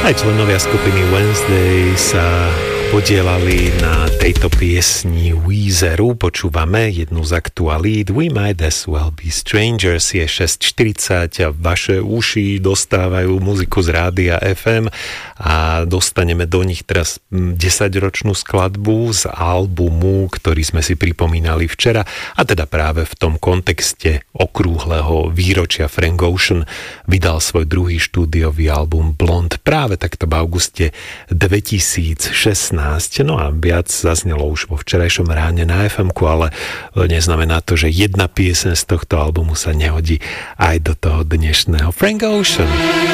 Aj členovia skupiny Wednesday sa podielali na tejto piesni Weezeru. Počúvame jednu z aktualít We Might As Well Be Strangers. Je 6:40 a vaše uši dostávajú muziku z rádia FM a dostaneme do nich teraz 10-ročnú skladbu z albumu, ktorý sme si pripomínali včera, a teda práve v tom kontexte okrúhleho výročia Frank Ocean vydal svoj druhý štúdiový album Blonde práve takto v auguste 2016. No a viac zaznelo už vo včerajšom ráne na FM-ku, ale neznamená to, že jedna pieseň z tohto albumu sa nehodí aj do toho dnešného Frank Ocean.